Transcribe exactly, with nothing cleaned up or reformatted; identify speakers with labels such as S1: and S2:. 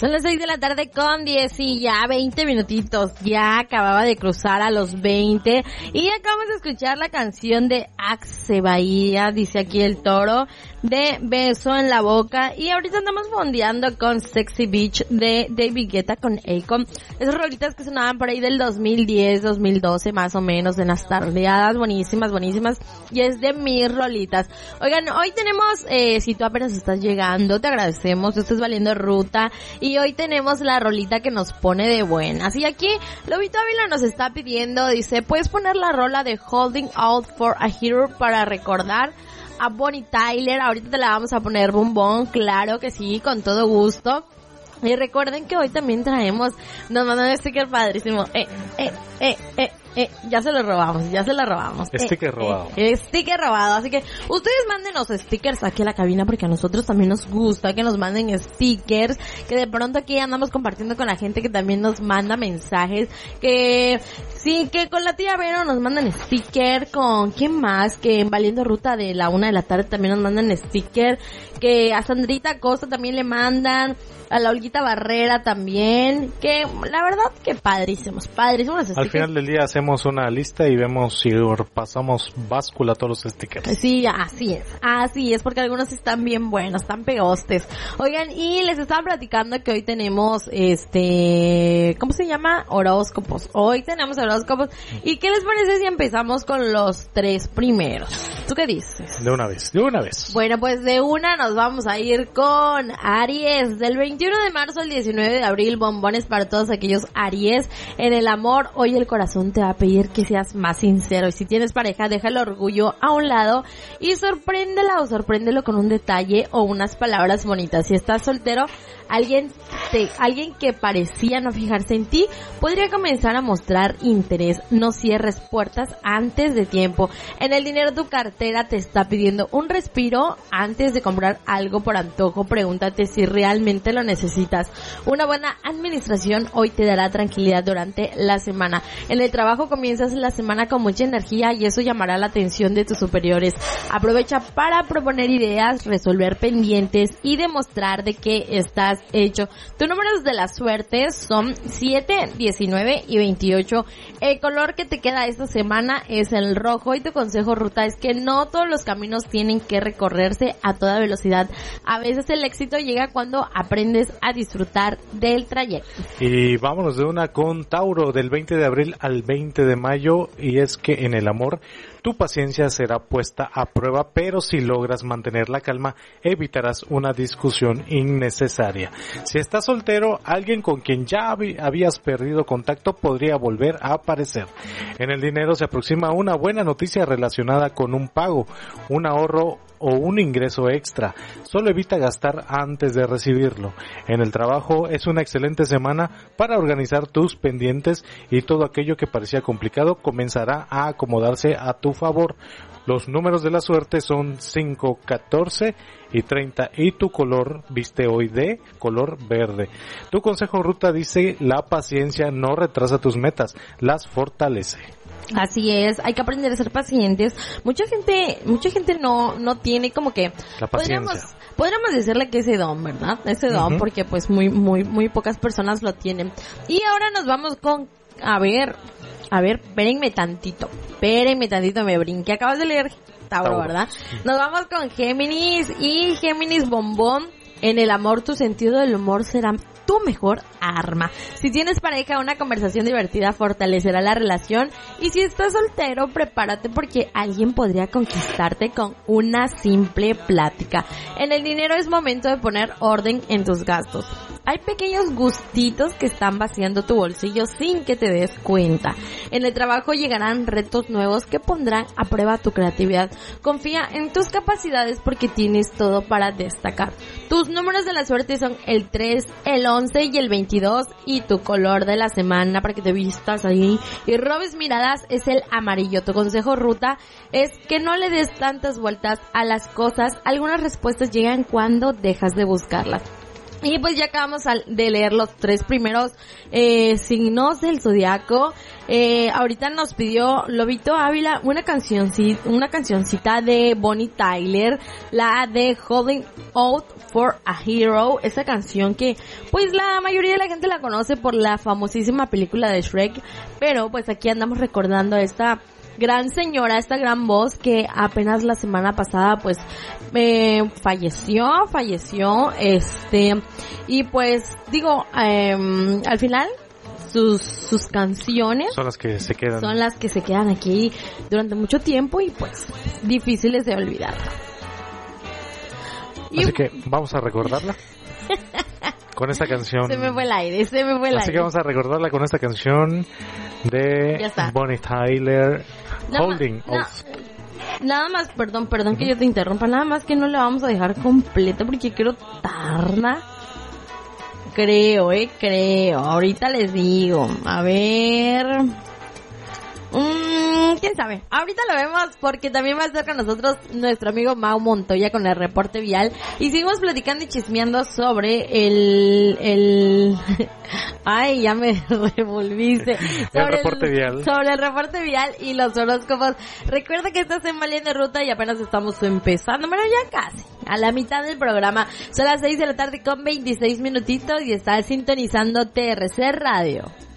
S1: Son las seis de la tarde con diez y ya veinte minutitos. Ya acababa de cruzar a los veinte y acabamos de escuchar la canción de Axe Bahía, dice aquí el Toro, de Beso en la Boca. Y ahorita andamos fondeando con Sexy Beach de David Guetta con Akon. Esas rolitas que sonaban por ahí del dos mil diez, dos mil doce más o menos, en las tardeadas, buenísimas, buenísimas. Y es de mis rolitas. Oigan, hoy tenemos, eh, si tú apenas estás llegando, te agradecemos, estás valiendo ruta. Y hoy tenemos la rolita que nos pone de buenas. Y aquí, Lobito Ávila nos está pidiendo, dice, ¿puedes poner la rola de Holding Out for a Hero para recordar a Bonnie Tyler? Ahorita te la vamos a poner, bombón, claro que sí, con todo gusto. Y recuerden que hoy también traemos, nos mandan un sticker padrísimo. Eh, eh, eh, eh, eh, ya se lo robamos, ya se lo robamos.
S2: Sticker
S1: eh,
S2: robado.
S1: Eh, sticker robado, así que ustedes mándenos stickers aquí a la cabina porque a nosotros también nos gusta que nos manden stickers, que de pronto aquí andamos compartiendo con la gente que también nos manda mensajes, que sí, que con la tía Vero nos mandan sticker, con ¿quién más? Que en Valiendo Ruta de la una de la tarde también nos mandan sticker, que a Sandrita Costa también le mandan, a la Olguita Barrera también, que la verdad que padrísimos, padrísimos stickers.
S2: Al final del día hacemos una lista y vemos si pasamos báscula a todos los stickers.
S1: Sí, así es, así es, porque algunos están bien buenos, están pegostes. Oigan, y les estaba platicando que hoy tenemos, este, ¿cómo se llama? Horóscopos. Hoy tenemos horóscopos. ¿Y qué les parece si empezamos con los tres primeros? ¿Tú qué dices?
S2: De una vez, de una vez.
S1: Bueno, pues de una nos vamos a ir con Aries, del veintiuno de marzo al diecinueve de abril, bombones para todos aquellos Aries. En el amor, hoy el corazón te va a pedir que seas más sincero, y si tienes pareja, deja el orgullo a un lado y sorpréndela o sorpréndelo con un detalle o unas palabras bonitas. Si estás soltero, alguien te, alguien que parecía no fijarse en ti podría comenzar a mostrar interés. No cierres puertas antes de tiempo. En el dinero, tu cartera te está pidiendo un respiro. Antes de comprar algo por antojo, pregúntate si realmente lo necesitas. Una buena administración hoy te dará tranquilidad durante la semana. En el trabajo, comienzas la semana con mucha energía y eso llamará la atención de tus superiores. Aprovecha para proponer ideas, resolver pendientes y demostrar de qué estás hecho. Tus números de la suerte son siete, diecinueve y veintiocho. El color que te queda esta semana es el rojo y tu consejo ruta es que no todos los caminos tienen que recorrerse a toda velocidad. A veces el éxito llega cuando aprendes a disfrutar del trayecto.
S2: Y vámonos de una con Tauro, del veinte de abril al veinte de mayo, y es que en el amor tu paciencia será puesta a prueba, pero si logras mantener la calma, evitarás una discusión innecesaria. Si estás soltero, alguien con quien ya habías perdido contacto podría volver a aparecer. En el dinero, se aproxima una buena noticia relacionada con un pago, un ahorro o un ingreso extra. Solo evita gastar antes de recibirlo. En el trabajo, es una excelente semana para organizar tus pendientes y todo aquello que parecía complicado comenzará a acomodarse a tu favor. Los números de la suerte son cinco, catorce y treinta y tu color viste hoy de color verde. Tu consejo ruta dice: la paciencia no retrasa tus metas, las fortalece.
S1: Así es, hay que aprender a ser pacientes. Mucha gente, mucha gente no, no tiene como que,
S2: la paciencia.
S1: Podríamos, podríamos decirle que ese don, ¿verdad? Ese don, uh-huh. Porque pues muy, muy, muy pocas personas lo tienen. Y ahora nos vamos con, a ver, a ver, espérenme tantito, espérenme tantito, me brinqué, acabas de leer Tauro, Tauro, ¿verdad? Nos vamos con Géminis, y Géminis bombón. En el amor, tu sentido del humor será tu mejor arma. Si tienes pareja, una conversación divertida fortalecerá la relación. Y si estás soltero, prepárate porque alguien podría conquistarte con una simple plática. En el dinero, es momento de poner orden en tus gastos. Hay pequeños gustitos que están vaciando tu bolsillo sin que te des cuenta. En el trabajo llegarán retos nuevos que pondrán a prueba tu creatividad. Confía en tus capacidades porque tienes todo para destacar. Tus números de la suerte son el tres, el once y el veintidós, y tu color de la semana para que te vistas ahí y robes miradas es el amarillo. Tu consejo ruta es que no le des tantas vueltas a las cosas. Algunas respuestas llegan cuando dejas de buscarlas. Y pues ya acabamos de leer los tres primeros eh, signos del zodiaco. Eh, ahorita nos pidió Lobito Ávila una cancioncita, una cancioncita de Bonnie Tyler, la de Holding Out for a Hero. Esa canción que pues la mayoría de la gente la conoce por la famosísima película de Shrek, pero pues aquí andamos recordando a esta gran señora, esta gran voz que apenas la semana pasada pues eh, falleció, falleció, este, y pues digo, eh, al final sus sus canciones
S2: son las que se quedan,
S1: son las que se quedan aquí durante mucho tiempo y pues difíciles de olvidar.
S2: Así y... que vamos a recordarla con esta canción.
S1: Se me fue el aire, se me fue el
S2: Así
S1: aire.
S2: que vamos a recordarla con esta canción de Bonnie Tyler,
S1: no,
S2: Holding
S1: no,
S2: Off.
S1: Nada más, perdón, perdón que yo te interrumpa, nada más que no la vamos a dejar completa porque quiero tarda. Creo, eh, creo. Ahorita les digo. A ver... Mm, quién sabe, ahorita lo vemos porque también va a estar con nosotros nuestro amigo Mau Montoya con el reporte vial y seguimos platicando y chismeando sobre el el ay ya me revolviste sobre
S2: el reporte el, vial
S1: sobre el reporte vial y los horóscopos. Recuerda que estás en Valiendo Ruta y apenas estamos empezando, bueno ya casi a la mitad del programa, son las seis de la tarde con veintiséis minutitos y estás sintonizando T R C Radio.